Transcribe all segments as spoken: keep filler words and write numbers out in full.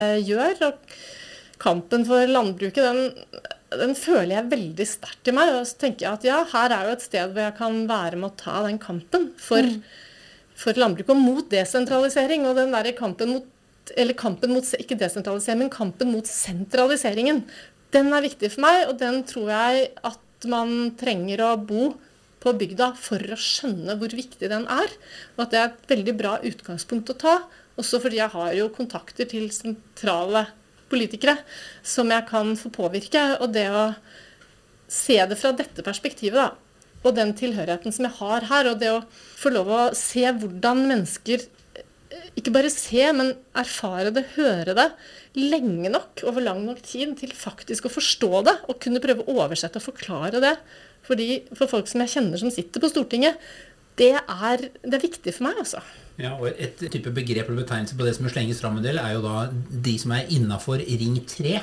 gjør, og kampen for landbruket, den, den føler jeg veldig sterkt i meg, og så tenker jeg at ja, her er jo et sted hvor jeg kan være med å ta den kampen for, mm. for landbruket, og mot desentralisering, og den der kampen mot, eller kampen mot, ikke desentralisering, men kampen mot sentraliseringen, den er viktig for meg, og den tror jeg at man trenger å bo på bygda for å skjønne hvor viktig den er, og at det er et veldig bra utgangspunkt å ta, også fordi jeg har jo kontakter til sentrale politikere som jeg kan få påvirke, og det å se det fra dette perspektivet da, og den tilhørigheten som jeg har her, og det å få lov å se hvordan mennesker, ikke bare se, men erfare det, høre det, lenge nok, over lang nok tid, til faktisk å forstå det, og kunne prøve å oversette og forklare det, fordi for folk som jeg kjenner som sitter på Stortinget, det er, det er viktig for meg, altså. Ja, og et type begrep eller betegnelse på det som slenges fram en del, er jo da de som er innenfor ring tre.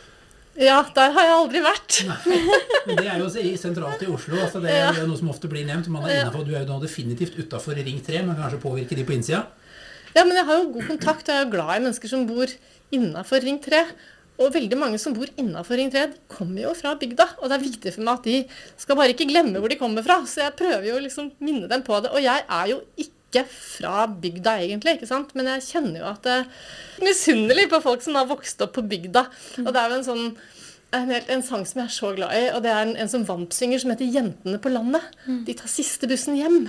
Ja, der har jeg aldri vært. Nei, men det er jo sentralt i Oslo, altså det er jo noe som ofte blir nevnt, man er innenfor, du er jo da definitivt utenfor ring tre, men kanskje påvirke de på innsida. Ja, men jeg har jo god kontakt, og jeg er jo glad i mennesker som bor innenfor ring tre. Og veldig mange som bor innenfor ring tre, de kommer jo fra bygda, og det er viktig for meg at de skal bare ikke glemme hvor de kommer fra, så jeg prøver jo liksom å minne dem på det, og jeg er jo ikke fra bygda egentlig, ikke sant? Men jeg kjenner jo at jeg er misunnelig på folk som har vokst opp på bygda, og det er jo en sånn, en, helt, en sang som jeg er så glad i, og det er en, en som vampsynger som heter Jentene på landet. De tar siste bussen hjem,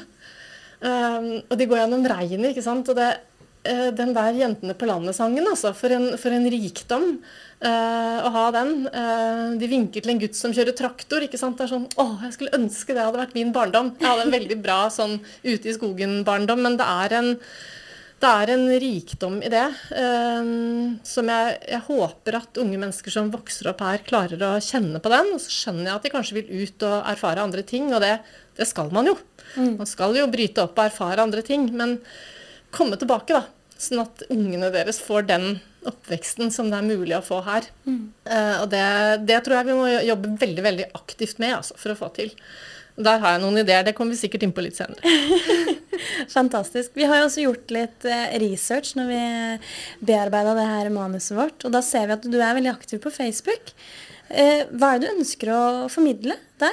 um, og de går gjennom regnet, ikke sant? Og det, uh, den der Jentene på landet-sangen, altså, for en, for en rikdom, Uh, å ha den. Uh, de vinker til en gutt som kjører traktor, ikke sant? Det er sånn, åh, jeg skulle ønske det hadde vært min barndom. Jeg hadde en veldig bra sånn ute i skogen barndom, men det er en, det er en rikdom i det, uh, som jeg, jeg håper at unge mennesker som vokser opp her klarer å kjenne på den, og så skjønner jeg at de kanskje vil ut og erfare andre ting, og det, det skal man jo. Mm. Man skal jo bryte opp og erfare andre ting, men komme tilbake da, sånn at ungene deres får den oppveksten som det er mulig å få her. Mm. Uh, og det, det tror jeg vi må jobbe veldig, veldig aktivt med altså, for å få til. Der har jeg noen ideer, det kommer vi sikkert inn på litt senere. Fantastisk. Vi har jo også gjort litt uh, research når vi bearbeidet det her manuset vårt, og da ser vi at du er veldig aktiv på Facebook. Uh, hva er det du ønsker å formidle der?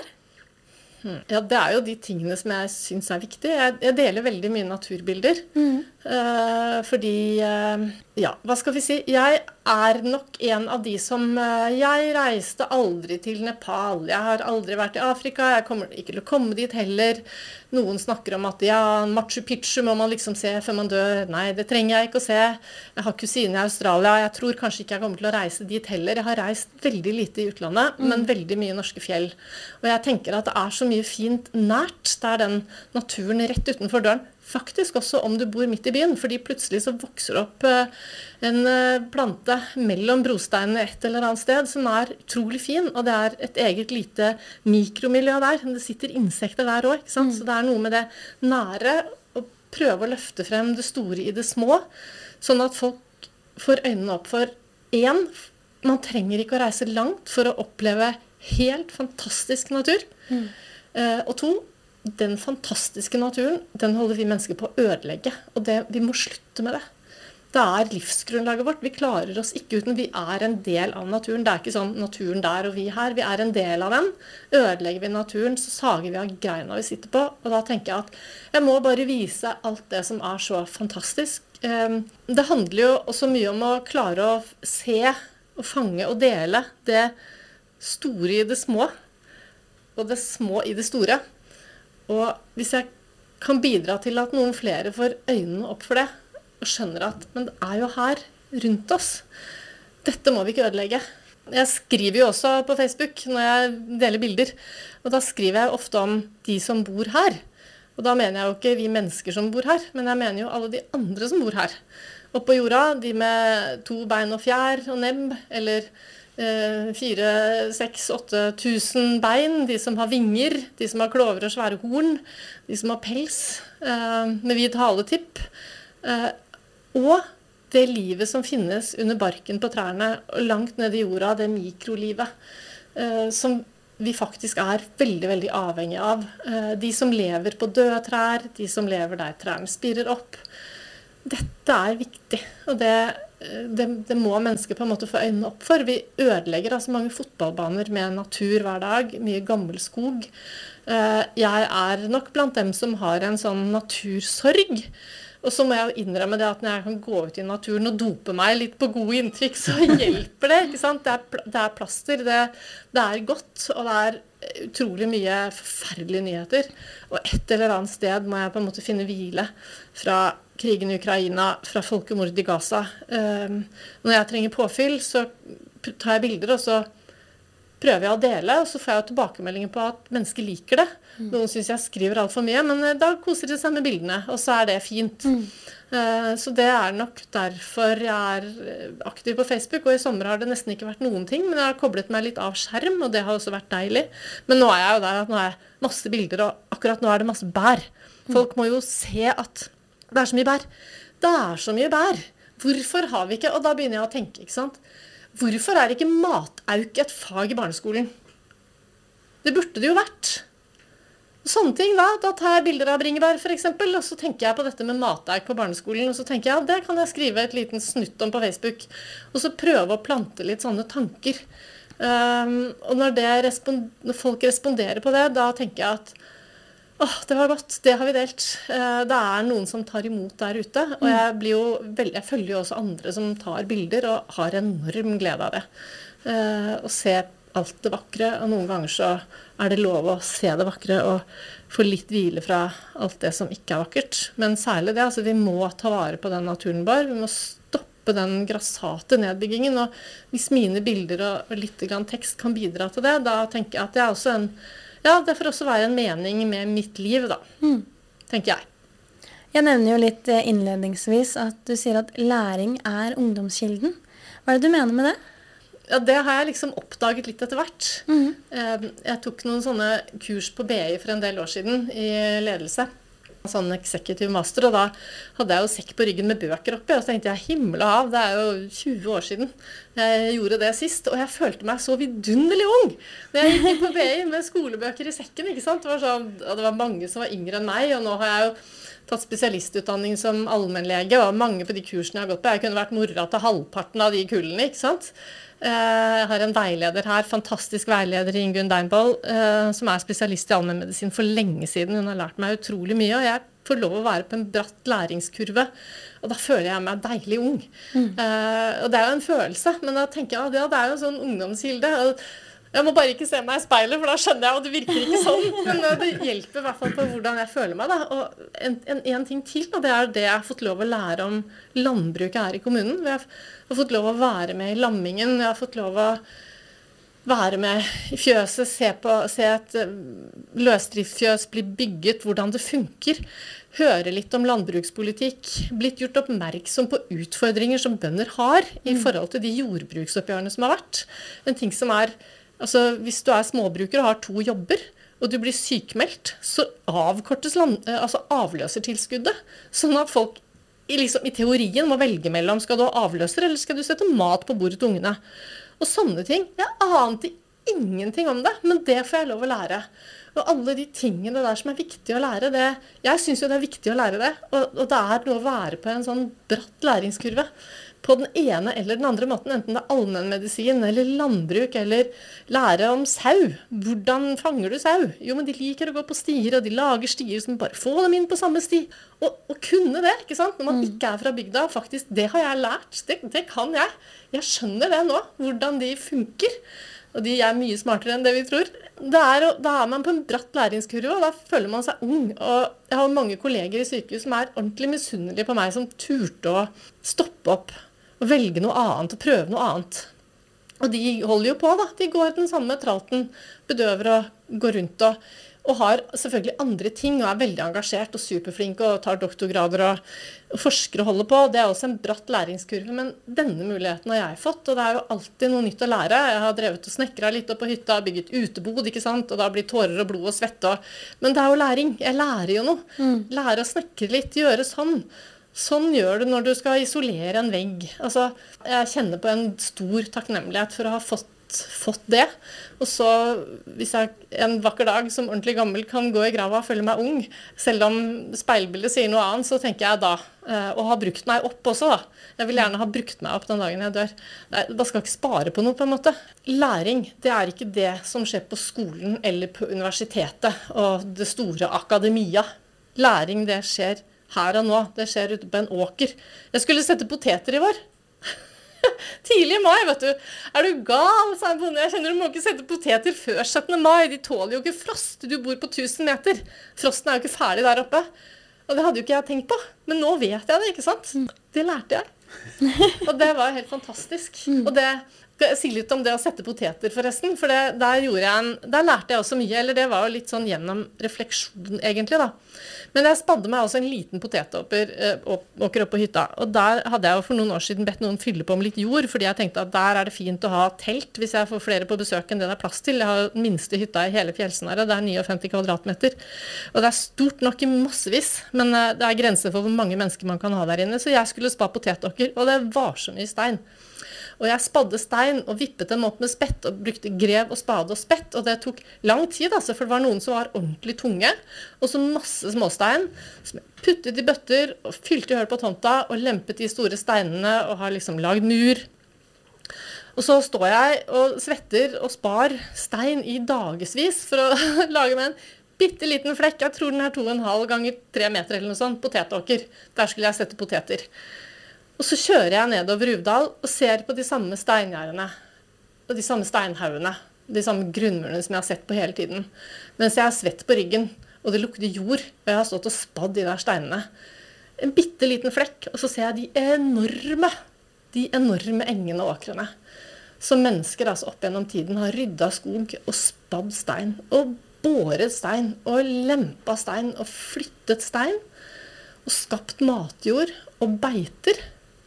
Hmm. Ja, det er jo de tingene som jeg synes er viktige. Jeg, jeg deler veldig mye naturbilder. Mm. Uh, fordi, uh, ja, hva skal vi si? Jeg er nok en av de som, uh, jeg reiste aldri til Nepal. Jeg har aldri vært i Afrika. Jeg kommer ikke til å komme dit heller. Noen snakker om at, ja, Machu Picchu må man liksom se før man dør. Nei, det trenger jeg ikke å se. Jeg har kusine i Australia. Jeg tror kanskje ikke jeg kommer til å reise dit heller. Jeg har reist veldig lite i utlandet, mm. men veldig mye norske fjell. Og jeg tenker at det er så mye fint nært. Det er den naturen rett utenfor døren. Faktisk også om du bor midt i byen, fordi plutselig så vokser opp en plante mellom brosteinene et eller annet sted som er utrolig fin, og det er et eget lite mikromiljø der. Det sitter insekter der også, ikke sant? Mm. Så det er noe med det nære, å prøve å løfte frem det store i det små, sånn at folk får øynene opp for en, man trenger ikke å reise langt for å oppleve helt fantastisk natur, mm. uh, og to, den fantastiske naturen, den holder vi mennesker på å ødelegge, og det, vi må slutte med det. Det er livsgrunnlaget vårt, vi klarer oss ikke uten, vi er en del av naturen, det er ikke sånn naturen der og vi her, vi er en del av den. Ødelegger vi naturen, så sager vi av greina vi sitter på, og da tenker jeg at jeg må bare vise alt det som er så fantastisk. Det handler jo også mye om å klare å se og fange og dele det store i det små, og det små i det store. Og hvis jeg kan bidra til at noen flere får øynene opp for det, og skjønner at, men det er jo her rundt oss. Dette må vi ikke ødelegge. Jeg skriver jo også på Facebook når jeg deler bilder, og da skriver jeg ofte om de som bor her. Og da mener jeg jo ikke vi mennesker som bor her, men jeg mener jo alle de andre som bor her. Oppe på jorda, de med to bein og fjær og nebb, eller fire, seks, åtte tusen bein, de som har vinger, de som har klover og svære horn, de som har pels med hvit haletipp, og det livet som finnes under barken på trærne, og langt ned i jorda, det mikrolivet, som vi faktisk er veldig, veldig avhengig av. De som lever på døde trær, de som lever der trærne spirer opp. dette er viktig, og det, det, det må mennesker på en måte få øynene opp for. Vi ødelegger altså mange fotballbaner med natur hver dag, mye gammel skog. Jeg er nok blant dem som har en sånn natursorg. Og så må jeg jo innrømme det at når jeg kan gå ut i naturen og dope meg litt på gode inntrykk, så hjelper det, ikke sant? Det er, det er plaster, det, det er godt, og det er utrolig mye forferdelige nyheter. Og et eller annet sted må jeg på en måte finne hvile fra krigen i Ukraina, fra folkemord i Gaza. Um, når jeg trenger påfyll, så tar jeg bilder, og så prøver jeg å dele, og så får jeg jo tilbakemeldinger på at mennesker liker det. Noen synes jeg skriver alt for mye, men da koser de seg med bildene, og så er det fint. Mm. Uh, så det er nok derfor jeg er aktiv på Facebook, og i sommer har det nesten ikke vært noen ting, men jeg har koblet meg litt av skjerm, og det har også vært deilig. Men nå er jeg jo der at nå er masse bilder, og akkurat nå er det masse bær. Folk må jo se at det er så mye bær. Det er så mye bær. Hvorfor har vi ikke, og da begynner jeg å tenke, ikke sant? Hvorfor er ikke matauk et fag i barneskolen? Det burde det jo vært. Sånne ting da, da tar jeg bilder av bringebær for eksempel, og så tenker jeg på dette med matauk på barneskolen, og så tenker jeg, ja, det kan jeg skrive et liten snutt om på Facebook, og så prøve å plante litt sånne tanker. Um, og når, det respond- når folk responderer på det, da tenker jeg at åh, det var godt, det har vi delt. Uh, det er noen som tar imot der ute, og jeg, blir jo veld- jeg følger jo også andre som tar bilder, og har enorm glede av det. Uh, å se alt det vakre, og noen ganger så er det lov å se det vakre og få litt hvile fra alt det som ikke er vakkert. Men særlig det, altså vi må ta vare på den naturen vår, vi må stoppe den grassate nedbyggingen, og hvis mine bilder og, og litt grann tekst kan bidra til det, da tenker jeg at det er også en, ja, det får også være en mening med mitt liv da, mm. tenker jeg. Jeg nevner jo litt innledningsvis at du sier at læring er ungdomskilden. Hva er det du mener med det? Ja, det har jeg liksom oppdaget litt etter hvert. Mm. Jeg tok noen sånne kurs på B I for en del år siden i ledelse. Sånn executive master, og da hadde jeg jo sekk på ryggen med bøker oppi, og så tenkte jeg, himmel og hav, det er jo tjue år siden jeg gjorde det sist, og jeg følte meg så vidunderlig ung. Når jeg gikk på B I med skolebøker i sekken, ikke sant? Det var, sånn, og det var mange som var yngre enn meg, og nå har jeg jo tatt spesialistutdanning som allmennlege, og mange på de kursene jeg har gått på. Jeg kunne vært mora til halvparten av de kullene, ikke sant? Jeg har en veileder her, fantastisk veileder Ingunn Deinvoll, som er spesialist i allmennmedisin for lenge siden. Hun har lært meg utrolig mye, og jeg får lov å være på en bratt læringskurve, og da føler jeg meg deilig ung. Mm. Og det er jo en følelse, men da tenker jeg at ja, det er jo en sånn ungdomskilde, og jeg må bare ikke se meg i speilet, for da skjønner jeg, og det virker ikke sånn. Men det hjelper i hvert fall på hvordan jeg føler meg da. Og en, en, en ting til, og det er det jeg har fått lov å lære om landbruket her i kommunen. Jeg har fått lov å være med i lammingen, jeg har fått lov å være med i fjøset, se, på, se et løsdriftsfjøs bli bygget, hvordan det funker. Høre litt om landbrukspolitikk, blitt gjort oppmerksom på utfordringer som bønder har i forhold til de jordbruksoppgjørene som har vært. En ting som er, altså hvis du er småbruker og har to jobber, og du blir sykmeldt, så avkortes land, altså avløsertilskuddet, sånn at folk i, liksom, i teorien må velge mellom, skal du ha avløser, eller skal du sette mat på bordet til ungene? Og sånne ting, jeg ante ingenting om det, men det får jeg lov å lære. Og alle de tingene der som er viktige å lære, det, jeg synes jo det er viktig å lære det, og, og det er noe å være på en sånn bratt læringskurve, på den ene eller den andre måten, enten det er allmennmedisin, eller landbruk, eller lære om sau. Hvordan fanger du sau? Jo, men de liker å gå på stier, og de lager stier som bare får dem inn på samme sti. Og, og kunne det, ikke sant? Når man ikke er fra bygda, faktisk, det har jeg lært, det, det kan jeg. Jeg skjønner det nå, hvordan de funker. Og de er mye smartere enn det vi tror. Det er, da er man på en bratt læringskurve, og da føler man seg ung. Og jeg har mange kolleger i sykehus som er ordentlig misunnelige på meg, som turte å stoppe opp og velge noe annet, og prøve noe annet. Og de holder jo på da, de går den samme tralten, bedøver og går rundt og, og har selvfølgelig andre ting, og er veldig engasjert og superflinke, og tar doktorgrader og, og forsker og holder på. Det er også en bratt læringskurve, men denne muligheten har jeg fått, og det er jo alltid noe nytt å lære. Jeg har drevet og snekret litt opp på hytta, bygget utebod, ikke sant, og da blir tårer og blod og svette. Og, men det er jo læring, jeg lærer jo noe. Mm. Lære å snekre litt, gjøre sånn. Sånn gjør du når du skal isolere en vegg. Altså, jeg kjenner på en stor takknemlighet for å ha fått fått, fått det. Og så, hvis jeg en vakker dag som ordentlig gammel kan gå i grava og føle meg ung, selv om speilbildet sier noe annet, så tenker jeg da, og har brukt meg opp også da. Jeg vil gjerne ha brukt meg opp den dagen jeg dør. Nei, man skal ikke spare på noe på en måte. Læring, det er ikke det som skjer på skolen eller på universitetet og det store akademia. Læring, det skjer her og nå. Det skjer ute på en åker. Jeg skulle sette poteter i vår. Tidlig i mai, vet du. Er du gal, sa en bonde. Jeg kjenner du må ikke sette poteter før syttende mai. De tåler jo ikke frost. Du bor på tusen meter. Frosten er jo ikke ferdig der oppe. Og det hadde jo ikke jeg tenkt på. Men nå vet jeg det, ikke sant? Det lærte jeg. Og det var helt fantastisk. Og det, det sier litt om det å sette poteter forresten. For det, der, gjorde jeg en, der lærte jeg også mye. Eller det var jo litt sånn gjennom refleksjon egentlig da. Men jeg spadde meg også en liten potetåker opp på hytta. Og der hadde jeg jo for noen år siden bedt noen fylle på med litt jord, fordi jeg tenkte at der er det fint å ha telt hvis jeg får flere på besøk enn det det er plass til. Jeg har den minste hytta i hele Fjellsnæret, det er femtini kvadratmeter. Og det er stort nok i massevis, men det er grenser for hvor mange mennesker man kan ha der inne. Så jeg skulle spa potetåker, og det var så mye stein. Og jeg spadde stein og vippet dem opp med spett og brukte grev og spade og spett. Og det tok lang tid, altså, for det var noen som var ordentlig tunge. Og så masse småstein som jeg puttet i bøtter og fylte i høl på tomta og lempet de store steinene og har liksom lagd mur. Og så står jeg og svetter og spar stein i dagesvis for å lage med en bitte liten flekk. Jeg tror den er to og en halv ganger tre meter eller noe sånt, potetåker. Der skulle jeg sette poteter. Og så kjører jeg nedover Uvdal og ser på de samme steingjerdene, og de samme steinhaugene, de samme grunnmurene som jeg har sett på hele tiden. Mens jeg er svett på ryggen, og det lukter jord, og jeg har stått og spadd de der steinene. En bitte liten flekk, og så ser jeg de enorme, de enorme engene og åkrene. Som mennesker altså opp gjennom tiden har ryddet skog og spadd stein, og båret stein, og lempet stein, og flyttet stein, og skapt matjord og beiter.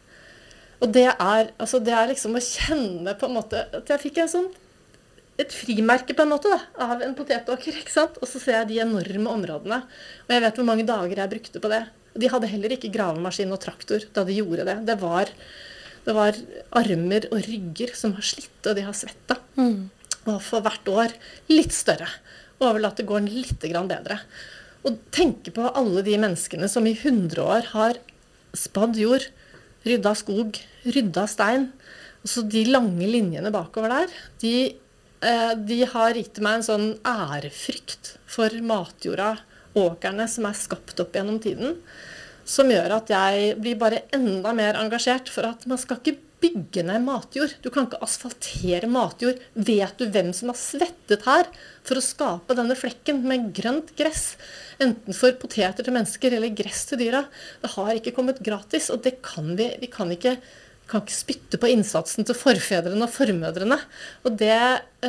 Og det er, altså det er liksom å kjenne på en måte, at jeg fikk en sånn, et frimerke på en måte da, av en potetåker, ikke sant? Og så ser jeg de enorme områdene, og jeg vet hvor mange dager jeg brukte på det. De hadde heller ikke gravemaskin og traktor da de gjorde det. Det var, det var armer og rygger som har slitt, og de har svettet. Mm. Og for hvert år litt større, og overlatt det går litt grann bedre. Og tenke på alle de menneskene som i hundre år har spadd jord, rydda skog, rydda stein. Og så de lange linjene bakover der, de, eh, de har gitt meg en sånn ærefrykt for matjorda, åkerne som er skapt opp gjennom tiden, som gjør at jeg blir bare enda mer engasjert for at man skal ikke bygge ned matjord. Du kan ikke asfaltere matjord. Vet du hvem som har svettet her for å skape denne flekken med grønt gress? Enten for poteter til mennesker eller gress til dyra. Det har ikke kommet gratis, og det kan vi, vi kan ikke, kan ikke spytte på innsatsen til forfedrene og formødrene. Og det,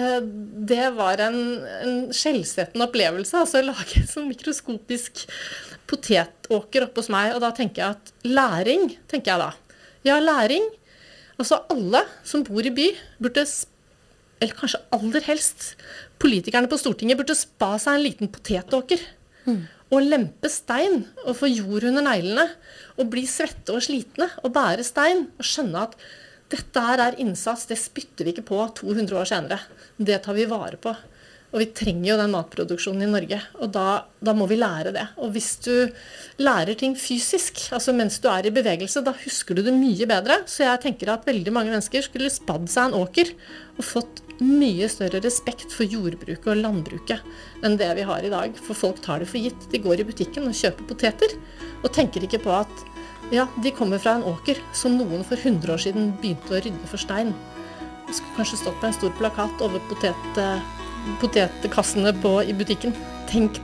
det var en, en skjellsettende opplevelse, altså å lage en sånn mikroskopisk potetåker oppe hos meg, og da tenker jeg at læring, tenker jeg da. Ja, læring. Altså alle som bor i by burde, eller kanskje aller helst, politikerne på Stortinget burde spa seg en liten potetåker. Mm. Og lempe stein og få jord under neglene og bli svette og slitne og bære stein og skjønne at dette her er innsats, det spytter vi ikke på to hundre år senere. Det tar vi vare på. Og vi trenger jo den matproduksjonen i Norge, og da, da må vi lære det. Og hvis du lærer ting fysisk, altså mens du er i bevegelse, da husker du det mye bedre. Så jeg tenker at veldig mange mennesker skulle spadd seg en åker og fått mye større respekt for jordbruket og landbruket enn det vi har i dag. For folk tar det for gitt. De går i butikken og kjøper poteter, og tenker ikke på at ja, de kommer fra en åker som noen for hundre år siden begynte å rydde for stein. Det skulle kanskje stått på en stor plakat over potet, potetkassene på, i butikken. Tenk